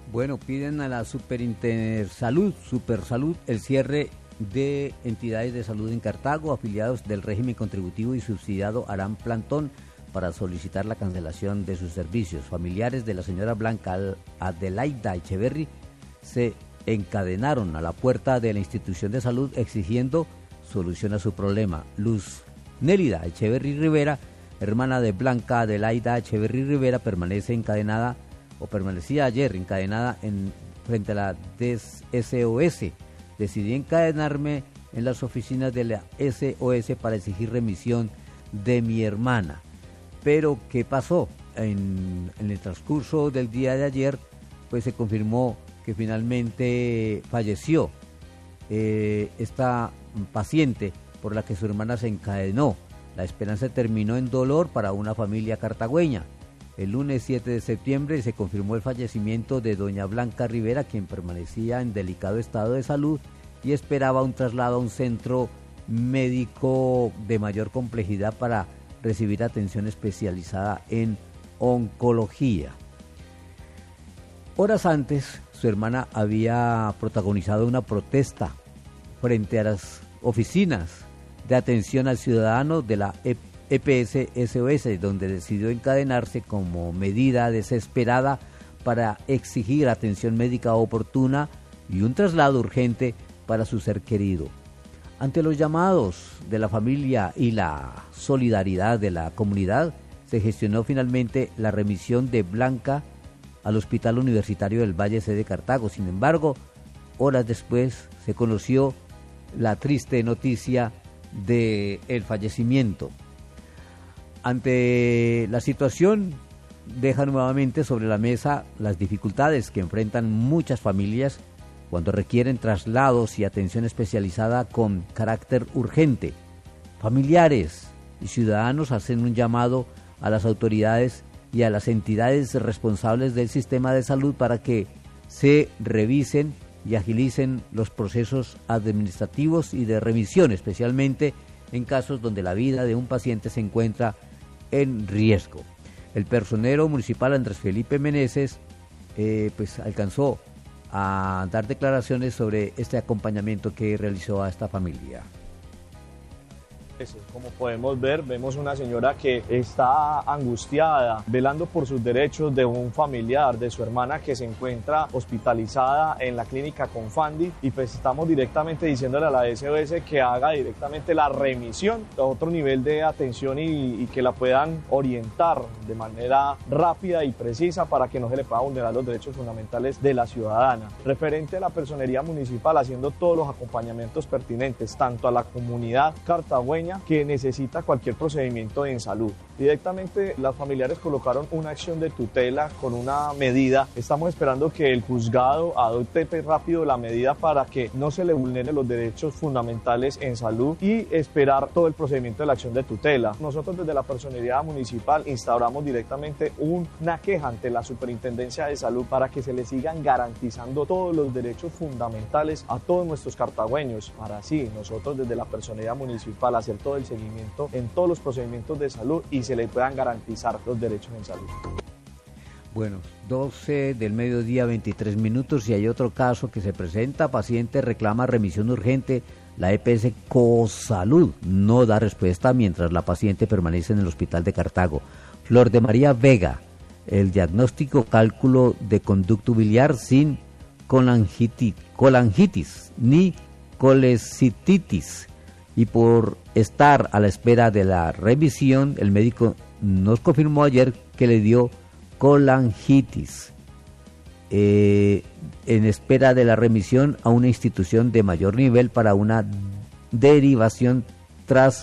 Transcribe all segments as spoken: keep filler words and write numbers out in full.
Bueno, piden a la Superintersalud, Supersalud, el cierre de entidades de salud en Cartago. Afiliados del régimen contributivo y subsidiado harán plantón para solicitar la cancelación de sus servicios. Familiares de la señora Blanca Adelaida Echeverry se encadenaron a la puerta de la institución de salud exigiendo solución a su problema. Luz Nélida Echeverry Rivera, hermana de Blanca Adelaida Echeverry Rivera, permanece encadenada o permanecía ayer encadenada en frente a la S O S. Decidí encadenarme en las oficinas de la S O S para exigir remisión de mi hermana. Pero, ¿qué pasó? En, en el transcurso del día de ayer, pues se confirmó que finalmente falleció eh, esta paciente por la que su hermana se encadenó. La esperanza terminó en dolor para una familia cartagüeña. El lunes siete de septiembre se confirmó el fallecimiento de doña Blanca Rivera, quien permanecía en delicado estado de salud y esperaba un traslado a un centro médico de mayor complejidad para recibir atención especializada en oncología. Horas antes, su hermana había protagonizado una protesta frente a las oficinas de atención al ciudadano de la E P S S O S, donde decidió encadenarse como medida desesperada para exigir atención médica oportuna y un traslado urgente para su ser querido. Ante los llamados de la familia y la solidaridad de la comunidad, se gestionó finalmente la remisión de Blanca al Hospital Universitario del Valle C de Cartago. Sin embargo, horas después se conoció la triste noticia del fallecimiento. Ante la situación, deja nuevamente sobre la mesa las dificultades que enfrentan muchas familias cuando requieren traslados y atención especializada con carácter urgente. Familiares y ciudadanos hacen un llamado a las autoridades y a las entidades responsables del sistema de salud para que se revisen y agilicen los procesos administrativos y de remisión, especialmente en casos donde la vida de un paciente se encuentra en riesgo. El personero municipal Andrés Felipe Meneses eh, pues alcanzó a dar declaraciones sobre este acompañamiento que realizó a esta familia. Como podemos ver, vemos una señora que está angustiada, velando por sus derechos de un familiar, de su hermana que se encuentra hospitalizada en la clínica Confandi, y pues estamos directamente diciéndole a la S O S que haga directamente la remisión a otro nivel de atención y, y que la puedan orientar de manera rápida y precisa para que no se le puedan vulnerar los derechos fundamentales de la ciudadana. Referente a la personería municipal, haciendo todos los acompañamientos pertinentes tanto a la comunidad cartagüeña que necesita cualquier procedimiento en salud. Directamente las familiares colocaron una acción de tutela con una medida. Estamos esperando que el juzgado adopte rápido la medida para que no se le vulneren los derechos fundamentales en salud y esperar todo el procedimiento de la acción de tutela. Nosotros desde la personería municipal instauramos directamente una queja ante la Superintendencia de Salud para que se le sigan garantizando todos los derechos fundamentales a todos nuestros cartagüeños, para así nosotros desde la personería municipal hacer todo el seguimiento en todos los procedimientos de salud y se le puedan garantizar los derechos en salud. Bueno, doce del mediodía, veintitrés minutos, y hay otro caso que se presenta. Paciente reclama remisión urgente. La E P S Cosalud no da respuesta mientras la paciente permanece en el hospital de Cartago. Flor de María Vega, el diagnóstico cálculo de conducto biliar sin colangitis, colangitis ni colecititis. Y por estar a la espera de la revisión, el médico nos confirmó ayer que le dio colangitis. Eh, en espera de la remisión a una institución de mayor nivel para una derivación tras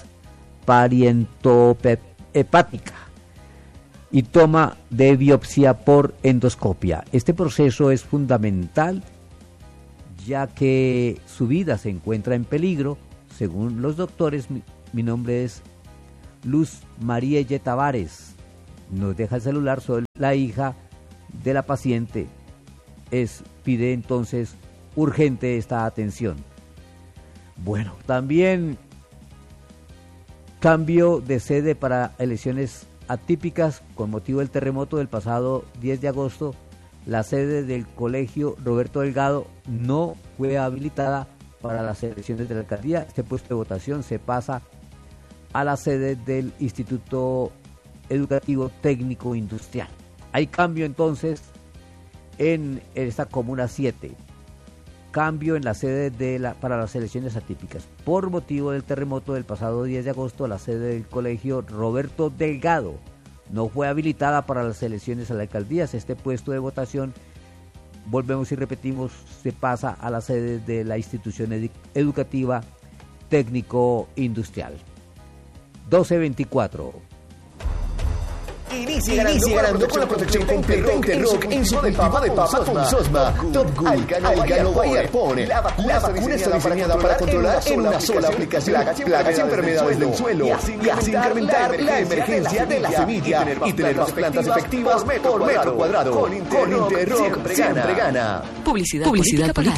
parientopepática y toma de biopsia por endoscopia. Este proceso es fundamental ya que su vida se encuentra en peligro. Según los doctores, mi, mi nombre es Luz María Y. Tavares. Nos deja el celular, soy la hija de la paciente. Es, pide entonces urgente esta atención. Bueno, también cambio de sede para elecciones atípicas con motivo del terremoto del pasado diez de agosto. la sede del Colegio Roberto Delgado no fue habilitada para las elecciones de la alcaldía. Este puesto de votación se pasa a la sede del Instituto Educativo Técnico Industrial. Hay cambio entonces en esta Comuna siete. Cambio en la sede de la, para las elecciones atípicas. Por motivo del terremoto del pasado diez de agosto, la sede del Colegio Roberto Delgado no fue habilitada para las elecciones a la alcaldía. Este puesto de votación, volvemos y repetimos, se pasa a la sede de la institución ed- educativa técnico industrial. doce veinticuatro. Inicia ganando, ganando con la protección completa Interrock en su cultivo de papa con Sosma. Top Good, Algano Bayer Pone. La vacuna está diseñada para controlar en una sola aplicación plagas y enfermedades del suelo y así incrementar la emergencia de la semilla y tener más plantas efectivas por metro cuadrado. Con Interrock siempre gana. Publicidad política.